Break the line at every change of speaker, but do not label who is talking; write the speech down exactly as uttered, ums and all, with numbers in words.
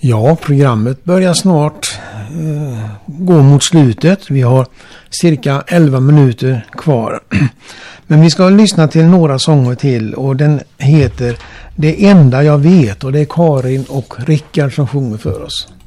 Ja, programmet börjar snart eh, gå mot slutet. Vi har cirka elva minuter kvar. Men vi ska lyssna till några sånger till och den heter Det enda jag vet och det är Karin och Rickard som sjunger för oss.